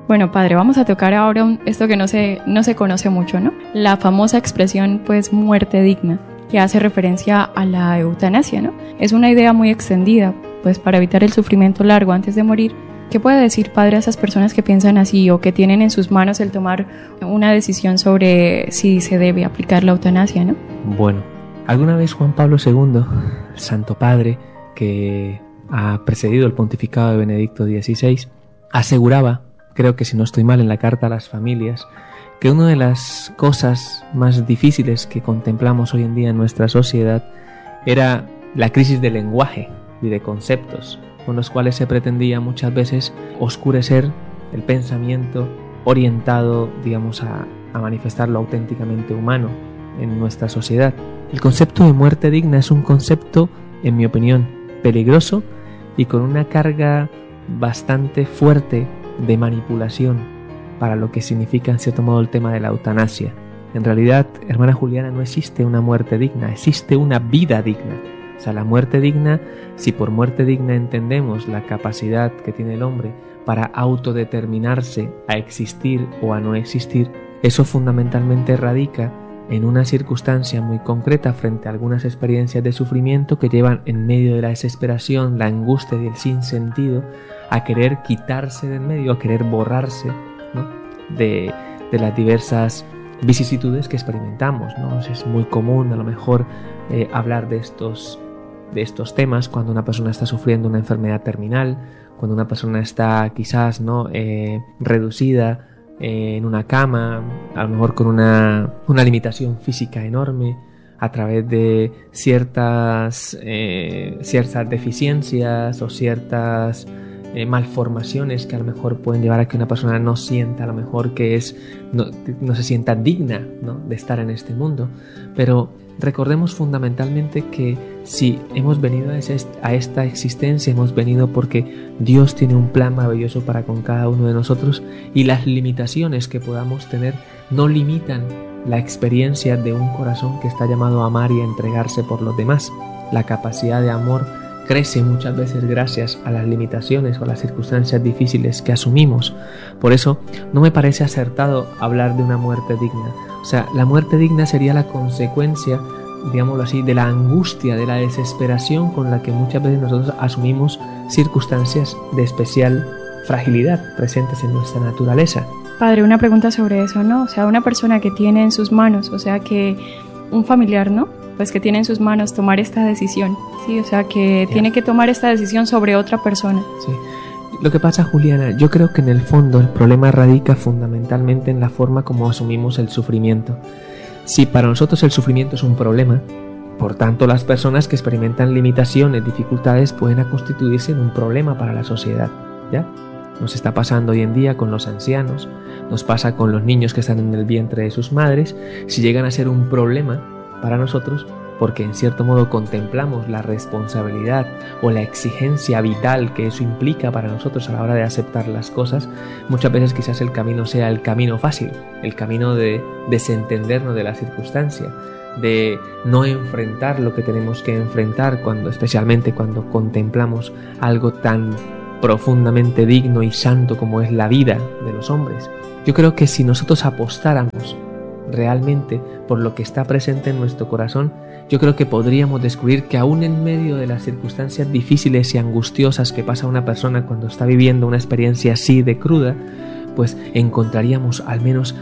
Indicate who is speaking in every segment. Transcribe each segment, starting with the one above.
Speaker 1: Bueno, padre, vamos a tocar ahora esto que no se conoce mucho, ¿no? La famosa expresión, pues, muerte digna, que hace referencia a la eutanasia, ¿no? Es una idea muy extendida, pues, para evitar el sufrimiento largo antes de morir. ¿Qué puede decir, padre, a esas personas que piensan así o que tienen en sus manos el tomar una decisión sobre si se debe aplicar la eutanasia, ¿no?
Speaker 2: Bueno, alguna vez Juan Pablo II, el Santo Padre, que ha precedido el pontificado de Benedicto XVI, aseguraba, creo que si no estoy mal, en la carta a las familias, que una de las cosas más difíciles que contemplamos hoy en día en nuestra sociedad era la crisis del lenguaje y de conceptos, con los cuales se pretendía muchas veces oscurecer el pensamiento orientado, digamos, a manifestar lo auténticamente humano en nuestra sociedad. El concepto de muerte digna es un concepto, en mi opinión, peligroso y con una carga bastante fuerte de manipulación para lo que significa en cierto modo el tema de la eutanasia. En realidad, hermana Juliana, no existe una muerte digna, existe una vida digna. O sea, la muerte digna, si por muerte digna entendemos la capacidad que tiene el hombre para autodeterminarse a existir o a no existir, eso fundamentalmente radica en una circunstancia muy concreta frente a algunas experiencias de sufrimiento que llevan en medio de la desesperación, la angustia y el sinsentido a querer quitarse del medio, a querer borrarse, ¿no?, de las diversas vicisitudes que experimentamos, ¿no? Es muy común a lo mejor hablar de estos temas cuando una persona está sufriendo una enfermedad terminal, cuando una persona está quizás, ¿no?, reducida en una cama, a lo mejor con una limitación física enorme, a través de ciertas deficiencias o ciertas malformaciones que a lo mejor pueden llevar a que una persona no sienta, a lo mejor que no se sienta digna, ¿no?, de estar en este mundo. Pero recordemos fundamentalmente que si hemos venido a esta existencia, hemos venido porque Dios tiene un plan maravilloso para con cada uno de nosotros, y las limitaciones que podamos tener no limitan la experiencia de un corazón que está llamado a amar y a entregarse por los demás. La capacidad de amor crece muchas veces gracias a las limitaciones o a las circunstancias difíciles que asumimos. Por eso no me parece acertado hablar de una muerte digna. O sea, la muerte digna sería la consecuencia, digámoslo así, de la angustia, de la desesperación con la que muchas veces nosotros asumimos circunstancias de especial fragilidad presentes en nuestra naturaleza.
Speaker 1: Padre, una pregunta sobre eso, ¿no? O sea, una persona que tiene en sus manos, o sea, que un familiar, ¿no?, pues que tiene en sus manos tomar esta decisión, ¿sí? O sea, que tiene que tomar esta decisión sobre otra persona.
Speaker 2: Sí. Lo que pasa, Juliana, yo creo que en el fondo el problema radica fundamentalmente en la forma como asumimos el sufrimiento. Si para nosotros el sufrimiento es un problema, por tanto las personas que experimentan limitaciones, dificultades, pueden constituirse en un problema para la sociedad, ¿ya? Nos está pasando hoy en día con los ancianos, nos pasa con los niños que están en el vientre de sus madres. Si llegan a ser un problema para nosotros, porque en cierto modo contemplamos la responsabilidad o la exigencia vital que eso implica para nosotros a la hora de aceptar las cosas, muchas veces quizás el camino sea el camino fácil, el camino de desentendernos de la circunstancia, de no enfrentar lo que tenemos que enfrentar, especialmente cuando contemplamos algo tan profundamente digno y santo como es la vida de los hombres. Yo creo que si nosotros apostáramos realmente por lo que está presente en nuestro corazón, yo creo que podríamos descubrir que aún en medio de las circunstancias difíciles y angustiosas que pasa una persona cuando está viviendo una experiencia así de cruda, pues encontraríamos al menos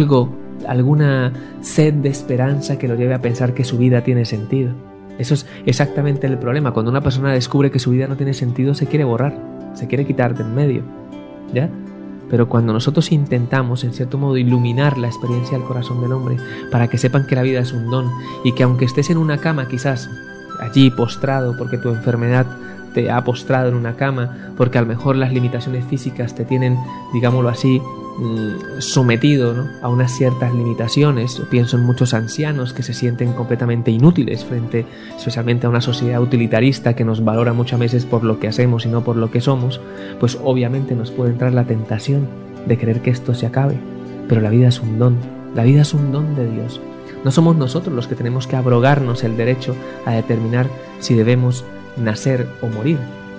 Speaker 2: alguna sed de esperanza que lo lleve a pensar que su vida tiene sentido. Eso es exactamente el problema. Cuando una persona descubre que su vida no tiene sentido, se quiere borrar, se quiere quitar de en medio, ¿ya? Pero cuando nosotros intentamos, en cierto modo, iluminar la experiencia del corazón del hombre para que sepan que la vida es un don y que aunque estés en una cama, quizás allí postrado porque tu enfermedad te ha postrado en una cama, porque a lo mejor las limitaciones físicas te tienen, digámoslo así, sometido, ¿no?, a unas ciertas limitaciones. Yo pienso en muchos ancianos que se sienten completamente inútiles frente especialmente a una sociedad utilitarista que nos valora muchas veces por lo que hacemos y no por lo que somos. Pues obviamente nos puede entrar la tentación de querer que esto se acabe, pero la vida es un don, la vida es un don de Dios. No somos nosotros los que tenemos que abrogarnos el derecho a determinar si debemos nacer o morir.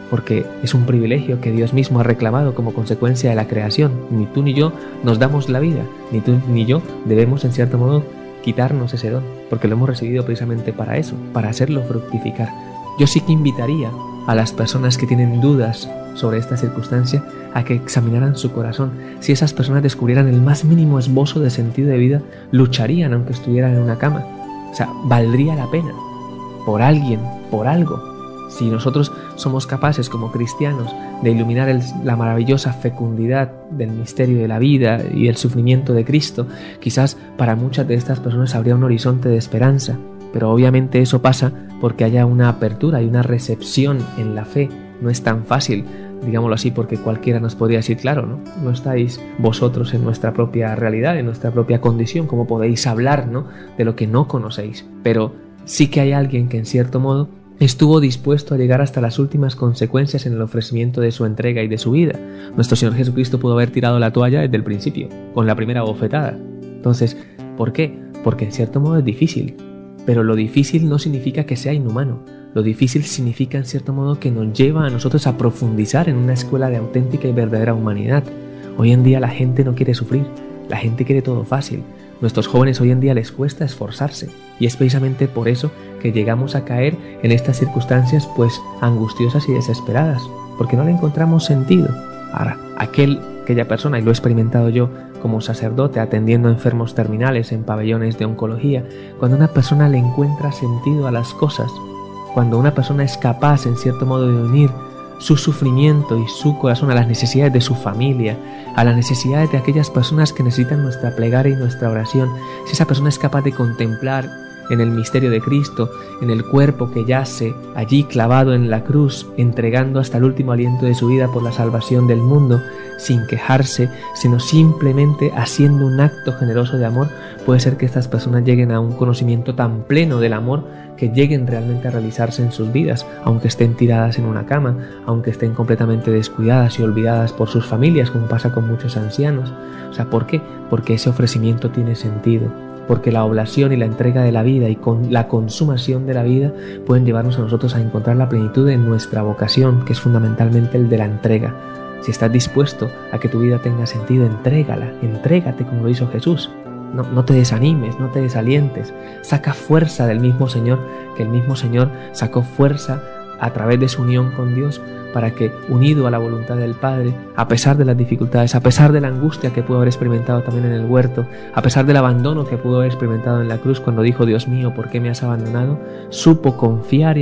Speaker 2: porque es un privilegio que Dios mismo ha reclamado como consecuencia de la creación. Ni tú ni yo nos damos la vida, ni tú ni yo debemos en cierto modo quitarnos ese don, porque lo hemos recibido precisamente para eso, para hacerlo fructificar. Yo sí que invitaría a las personas que tienen dudas sobre esta circunstancia a que examinaran su corazón. Si esas personas descubrieran el más mínimo esbozo de sentido de vida, lucharían aunque estuvieran en una cama. O sea, valdría la pena por alguien, por algo. Si nosotros somos capaces como cristianos de iluminar la maravillosa fecundidad del misterio de la vida y el sufrimiento de Cristo, quizás para muchas de estas personas habría un horizonte de esperanza, pero obviamente eso pasa porque haya una apertura y una recepción en la fe. No es tan fácil, digámoslo así, porque cualquiera nos podría decir, claro, no estáis vosotros en nuestra propia realidad, en nuestra propia condición, ¿cómo podéis hablar, de lo que no conocéis? Pero sí que hay alguien que en cierto modo estuvo dispuesto a llegar hasta las últimas consecuencias en el ofrecimiento de su entrega y de su vida. Nuestro Señor Jesucristo pudo haber tirado la toalla desde el principio, con la primera bofetada. Entonces, ¿por qué? Porque en cierto modo es difícil, pero lo difícil no significa que sea inhumano. Lo difícil significa en cierto modo que nos lleva a nosotros a profundizar en una escuela de auténtica y verdadera humanidad. Hoy en día la gente no quiere sufrir, la gente quiere todo fácil. Nuestros jóvenes hoy en día les cuesta esforzarse, y es precisamente por eso que llegamos a caer en estas circunstancias pues angustiosas y desesperadas, porque no le encontramos sentido. Ahora, aquella persona, y lo he experimentado yo como sacerdote atendiendo a enfermos terminales en pabellones de oncología, cuando una persona le encuentra sentido a las cosas, cuando una persona es capaz en cierto modo de unir su sufrimiento y su corazón a las necesidades de su familia, a las necesidades de aquellas personas que necesitan nuestra plegaria y nuestra oración, si esa persona es capaz de contemplar en el misterio de Cristo, en el cuerpo que yace allí clavado en la cruz, entregando hasta el último aliento de su vida por la salvación del mundo, sin quejarse, sino simplemente haciendo un acto generoso de amor, puede ser que estas personas lleguen a un conocimiento tan pleno del amor que lleguen realmente a realizarse en sus vidas, aunque estén tiradas en una cama, aunque estén completamente descuidadas y olvidadas por sus familias, como pasa con muchos ancianos. O sea, ¿por qué? Porque ese ofrecimiento tiene sentido, porque la oblación y la entrega de la vida y con la consumación de la vida pueden llevarnos a nosotros a encontrar la plenitud en nuestra vocación, que es fundamentalmente el de la entrega. Si estás dispuesto a que tu vida tenga sentido, entrégate como lo hizo Jesús. No te desanimes, no te desalientes. Saca fuerza del mismo Señor, que el mismo Señor sacó fuerza a través de su unión con Dios para que, unido a la voluntad del Padre, a pesar de las dificultades, a pesar de la angustia que pudo haber experimentado también en el huerto, a pesar del abandono que pudo haber experimentado en la cruz cuando dijo, Dios mío, ¿por qué me has abandonado?, supo confiar y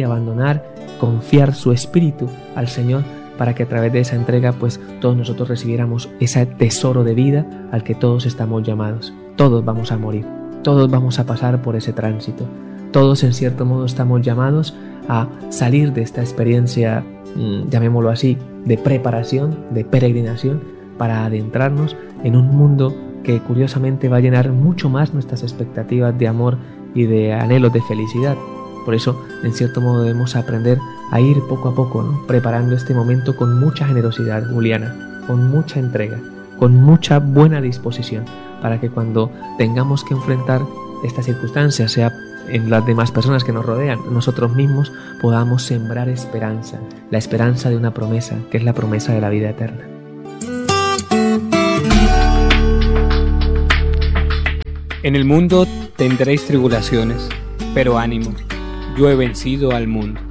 Speaker 2: confiar su espíritu al Señor, para que a través de esa entrega pues todos nosotros recibiéramos ese tesoro de vida al que todos estamos llamados. Todos vamos a morir, todos vamos a pasar por ese tránsito, todos en cierto modo estamos llamados a salir de esta experiencia, llamémoslo así, de preparación, de peregrinación, para adentrarnos en un mundo que curiosamente va a llenar mucho más nuestras expectativas de amor y de anhelos de felicidad. Por eso, en cierto modo, debemos aprender a ir poco a poco, preparando este momento con mucha generosidad, Juliana, con mucha entrega, con mucha buena disposición, para que cuando tengamos que enfrentar estas circunstancias, sea en las demás personas que nos rodean, nosotros mismos podamos sembrar esperanza, la esperanza de una promesa, que es la promesa de la vida eterna.
Speaker 3: En el mundo tendréis tribulaciones, pero ánimo, yo he vencido al mundo.